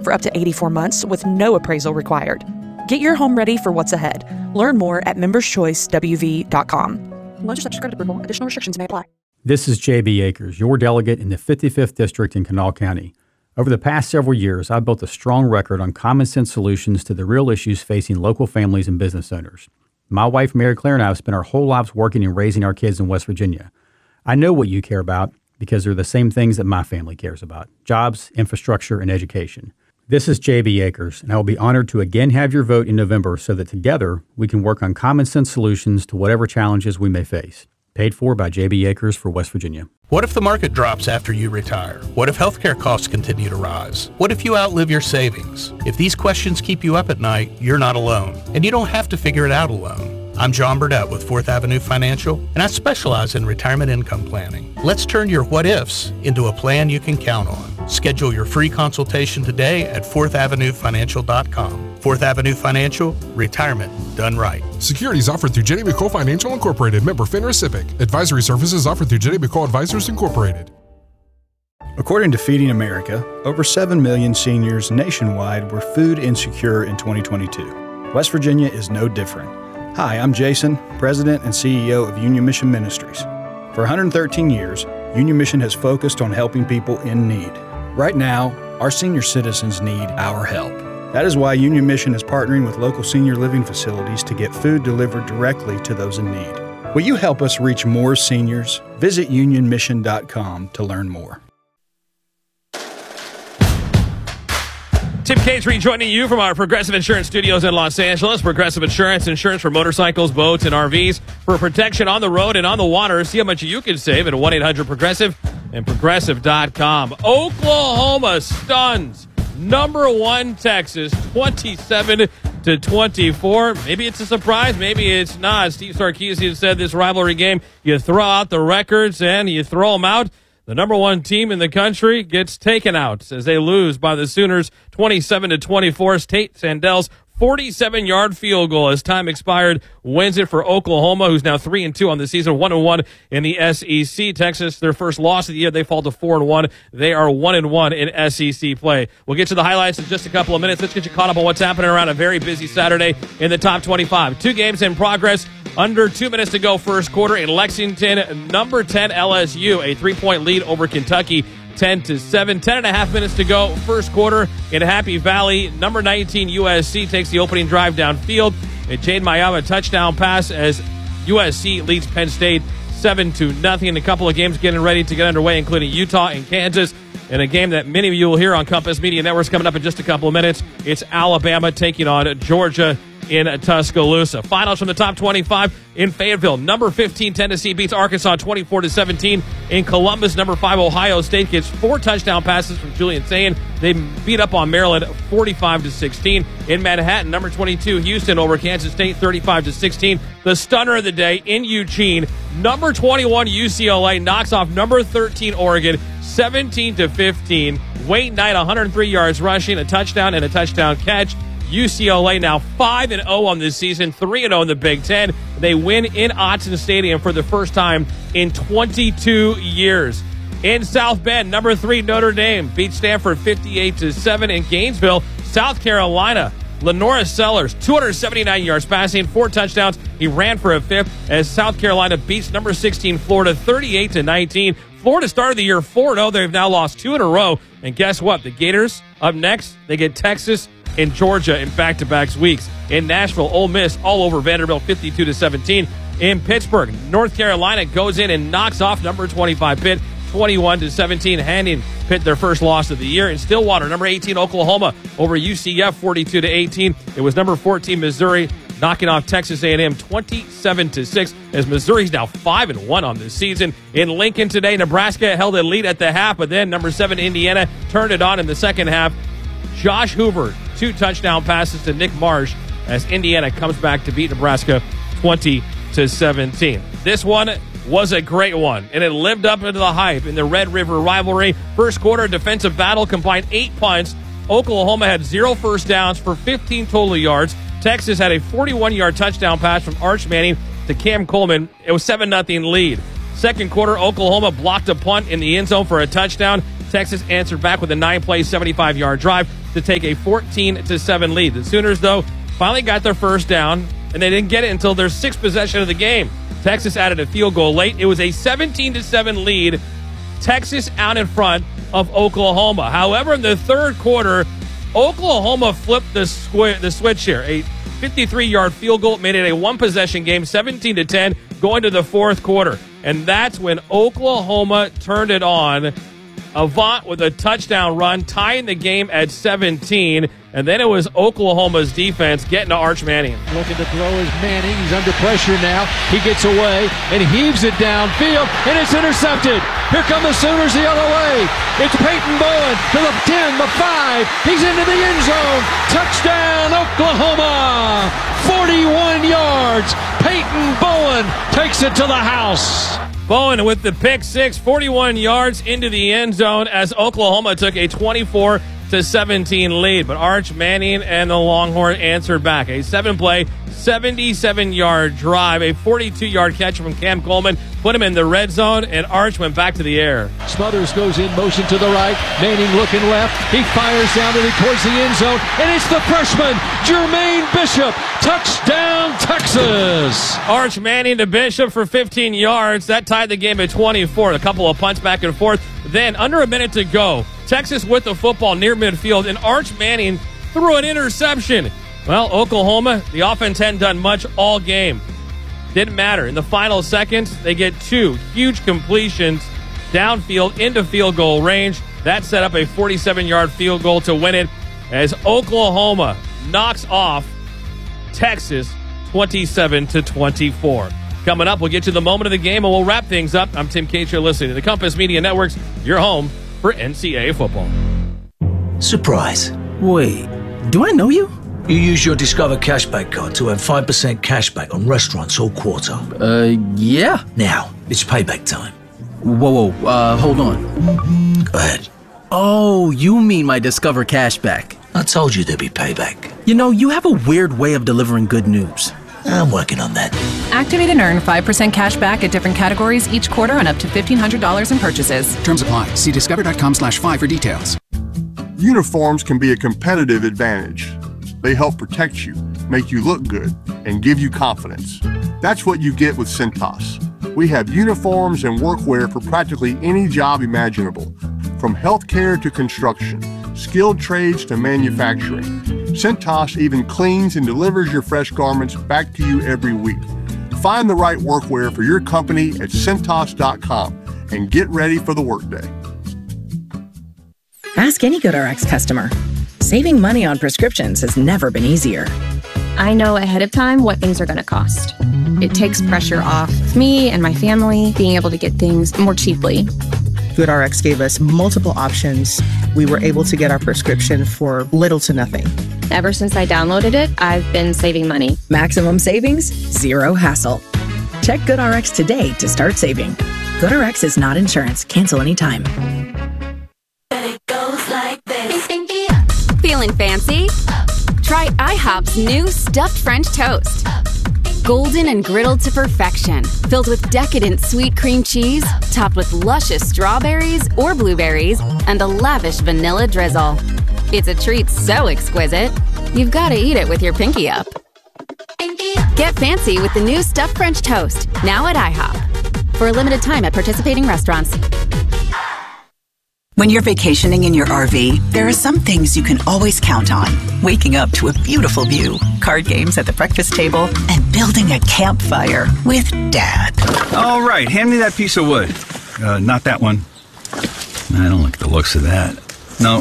for up to 84 months with no appraisal required. Get your home ready for what's ahead. Learn more at memberschoicewv.com. Loans are subject to credit approval. Additional restrictions may apply. This is J.B. Akers, your delegate in the 55th District in Kanawha County. Over the past several years, I've built a strong record on common sense solutions to the real issues facing local families and business owners. My wife, Mary Claire, and I have spent our whole lives working and raising our kids in West Virginia. I know what you care about because they're the same things that my family cares about: jobs, infrastructure, and education. This is J.B. Akers, and I will be honored to again have your vote in November so that together we can work on common sense solutions to whatever challenges we may face. Paid for by J.B. Akers for West Virginia. What if the market drops after you retire? What if healthcare costs continue to rise? What if you outlive your savings? If these questions keep you up at night, you're not alone, and you don't have to figure it out alone. I'm John Burdett with 4th Avenue Financial, and I specialize in retirement income planning. Let's turn your what-ifs into a plan you can count on. Schedule your free consultation today at 4thAvenueFinancial.com. 4th Avenue Financial, retirement done right. Securities offered through Jenny McCole Financial Incorporated, member FINRA SIPC. Advisory services offered through Jenny McCole Advisors Incorporated. According to Feeding America, over 7 million seniors nationwide were food insecure in 2022. West Virginia is no different. Hi, I'm Jason, President and CEO of Union Mission Ministries. For 113 years, Union Mission has focused on helping people in need. Right now, our senior citizens need our help. That is why Union Mission is partnering with local senior living facilities to get food delivered directly to those in need. Will you help us reach more seniors? Visit unionmission.com to learn more. Tim Cage rejoining you from our Progressive Insurance Studios in Los Angeles. Progressive Insurance for motorcycles, boats, and RVs. For protection on the road and on the water. See how much you can save at 1-800-PROGRESSIVE and Progressive.com. Oklahoma stuns #1 Texas 27-24. Maybe it's a surprise, maybe it's not. Steve Sarkisian said this rivalry game, you throw out the records and you throw them out. The #1 team in the country gets taken out as they lose by the Sooners 27-24. Tate Sandel's 47-yard field goal as time expired wins it for Oklahoma, who's now 3-2 on the season, 1-1 in the SEC. Texas, their first loss of the year, they fall to 4-1. They are 1-1 in SEC play. We'll get to the highlights in just a couple of minutes. Let's get you caught up on what's happening around a very busy Saturday in the top 25. 2 games in progress. Under 2 minutes to go first quarter in Lexington. #10 LSU, a 3-point lead over Kentucky, 10-7. 10.5 minutes to go first quarter in Happy Valley. #19 USC takes the opening drive downfield. A Jade Mayama touchdown pass as USC leads Penn State 7-0. A couple of games getting ready to get underway, including Utah and Kansas. In a game that many of you will hear on Compass Media Networks coming up in just a couple of minutes, it's Alabama taking on Georgia in Tuscaloosa. Finals from the top 25 in Fayetteville. #15 Tennessee beats Arkansas 24-17. In Columbus, #5 Ohio State gets 4 touchdown passes from Julian Sayin. They beat up on Maryland 45-16. In Manhattan, #22 Houston over Kansas State 35-16. The stunner of the day in Eugene, #21 UCLA knocks off #13 Oregon 17-15. Wayne Knight 103 yards rushing, a touchdown and a touchdown catch. UCLA now 5-0 on this season, 3-0 in the Big Ten. They win in Autzen Stadium for the first time in 22 years. In South Bend, #3 Notre Dame beats Stanford 58-7. In Gainesville, South Carolina, Lenora Sellers, 279 yards passing, 4 touchdowns. He ran for a 5th as South Carolina beats #16 Florida 38-19. Florida started the year 4-0. They've now lost 2 in a row. And guess what? The Gators up next, they get Texas in Georgia in back-to-back weeks. In Nashville, Ole Miss all over Vanderbilt 52-17. In Pittsburgh, North Carolina goes in and knocks off #25 Pitt 21-17, handing Pitt their first loss of the year. In Stillwater, #18 Oklahoma over UCF 42-18. It was #14 Missouri knocking off Texas A&M 27-6 as Missouri's now 5-1 on this season. In Lincoln today, Nebraska held a lead at the half, but then #7 Indiana turned it on in the second half. Josh Hoover, 2 touchdown passes to Nick Marsh as Indiana comes back to beat Nebraska 20-17. This one was a great one, and it lived up into the hype in the Red River rivalry. First quarter defensive battle combined 8 punts. Oklahoma had 0 first downs for 15 total yards. Texas had a 41-yard touchdown pass from Arch Manning to Cam Coleman. It was 7-0 lead. Second quarter, Oklahoma blocked a punt in the end zone for a touchdown. Texas answered back with a 9-play, 75-yard drive to take a 14-7 lead. The Sooners, though, finally got their first down, and they didn't get it until their 6th possession of the game. Texas added a field goal late. It was a 17-7 lead. Texas out in front of Oklahoma. However, in the third quarter, Oklahoma flipped the switch here. A 53-yard field goal made it a one-possession game, 17-10, going to the fourth quarter. And that's when Oklahoma turned it on. Avant with a touchdown run, tying the game at 17. And then it was Oklahoma's defense getting to Arch Manning. Looking to throw is Manning. He's under pressure now. He gets away and heaves it downfield, and it's intercepted. Here come the Sooners the other way. It's Peyton Bowen to the 10, the 5. He's into the end zone. Touchdown, Oklahoma. 41 yards. Peyton Bowen takes it to the house. Bowen with the pick six, 41 yards into the end zone as Oklahoma took a 24-17 lead. But Arch Manning and the Longhorn answered back. A 7-play, 77-yard drive, a 42-yard catch from Cam Coleman, put him in the red zone, and Arch went back to the air. Smothers goes in motion to the right. Manning looking left. He fires down towards the end zone, and it's the freshman, Jermaine Bishop. Touchdown, Texas. Arch Manning to Bishop for 15 yards. That tied the game at 24. A couple of punts back and forth. Then, under a minute to go, Texas with the football near midfield, and Arch Manning threw an interception. Well, Oklahoma, the offense hadn't done much all game. Didn't matter. In the final seconds, they get 2 huge completions downfield into field goal range. That set up a 47-yard field goal to win it as Oklahoma knocks off Texas 27-24. Coming up, we'll get to the moment of the game and we'll wrap things up. I'm Tim Cates. You're listening to the Compass Media Network's your home for NCAA football. Surprise. Wait, do I know you? You use your Discover Cashback card to earn 5% cashback on restaurants all quarter. Yeah. Now, it's payback time. Whoa, hold on. Go ahead. Oh, you mean my Discover Cashback. I told you there'd be payback. You know, you have a weird way of delivering good news. I'm working on that. Activate and earn 5% cash back at different categories each quarter on up to $1,500 in purchases. Terms apply. See discover.com/5 for details. Uniforms can be a competitive advantage. They help protect you, make you look good, and give you confidence. That's what you get with Cintas. We have uniforms and workwear for practically any job imaginable, from healthcare to construction, skilled trades to manufacturing. Cintas even cleans and delivers your fresh garments back to you every week. Find the right workwear for your company at Cintas.com and get ready for the workday. Ask any GoodRx customer. Saving money on prescriptions has never been easier. I know ahead of time what things are going to cost. It takes pressure off me and my family being able to get things more cheaply. GoodRx gave us multiple options. We were able to get our prescription for little to nothing. Ever since I downloaded it, I've been saving money. Maximum savings, zero hassle. Check GoodRx today to start saving. GoodRx is not insurance. Cancel anytime. Feeling fancy? Try IHOP's new stuffed French toast. Golden and griddled to perfection, filled with decadent sweet cream cheese, topped with luscious strawberries or blueberries, and a lavish vanilla drizzle. It's a treat so exquisite, you've got to eat it with your pinky up. Get fancy with the new stuffed French toast, now at IHOP. For a limited time at participating restaurants. When you're vacationing in your RV, there are some things you can always count on. Waking up to a beautiful view, card games at the breakfast table, and building a campfire with Dad. All right, hand me that piece of wood. Not that one. I don't like the looks of that. No.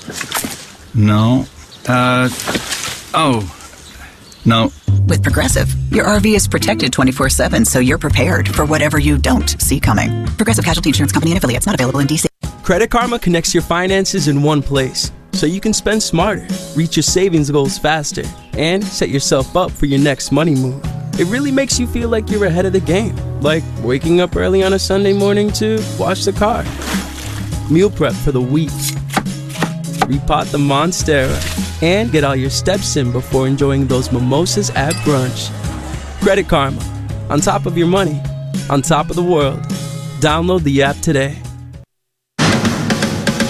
No. With Progressive, your RV is protected 24/7, so you're prepared for whatever you don't see coming. Progressive Casualty Insurance Company and Affiliates, not available in D.C. Credit Karma connects your finances in one place, so you can spend smarter, reach your savings goals faster, and set yourself up for your next money move. It really makes you feel like you're ahead of the game, like waking up early on a Sunday morning to wash the car, meal prep for the week, repot the Monstera, and get all your steps in before enjoying those mimosas at brunch. Credit Karma, on top of your money, on top of the world. Download the app today.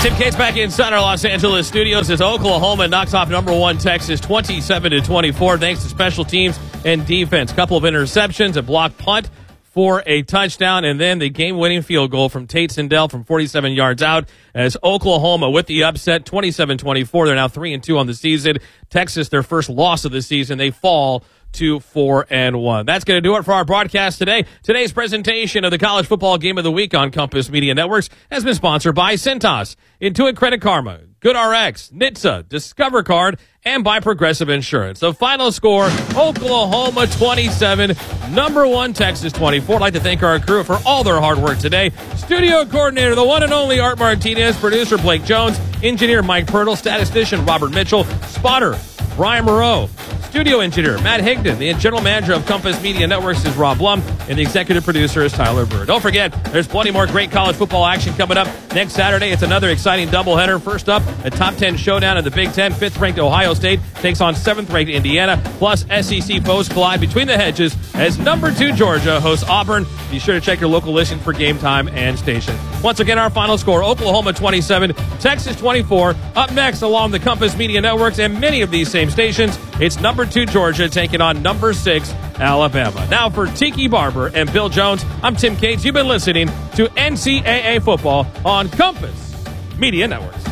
Tim Cates back inside our Los Angeles studios as Oklahoma knocks off number 1 Texas 27-24 thanks to special teams and defense. Couple of interceptions, a blocked punt for a touchdown, and then the game-winning field goal from Tate Sindel from 47 yards out as Oklahoma with the upset 27-24. They're now 3-2 on the season. Texas, their first loss of the season. They fall to 4-1. That's going to do it for our broadcast today. Today's presentation of the College Football Game of the Week on Compass Media Networks has been sponsored by Cintas, Intuit Credit Karma, GoodRx, NHTSA, Discover Card, and by Progressive Insurance. The final score, Oklahoma 27, number 1 Texas 24. I'd like to thank our crew for all their hard work today. Studio coordinator, the one and only Art Martinez, producer Blake Jones, engineer Mike Pirtle, statistician Robert Mitchell, spotter Brian Moreau, studio engineer Matt Higdon, the general manager of Compass Media Networks is Rob Blum, and the executive producer is Tyler Bird. Don't forget, there's plenty more great college football action coming up next Saturday. It's another exciting doubleheader. First up, a top 10 showdown in the Big Ten. 5th-ranked Ohio State takes on 7th-ranked Indiana, plus SEC foes collide between the hedges as number 2 Georgia hosts Auburn. Be sure to check your local listing for game time and station. Once again, our final score, Oklahoma 27, Texas 24. Up next, along the Compass Media Networks and many of these same stations, it's number 2 Georgia taking on number 6 Alabama. Now for Tiki Barber and Bill Jones, I'm Tim Cates. You've been listening to NCAA Football on Compass Media Networks.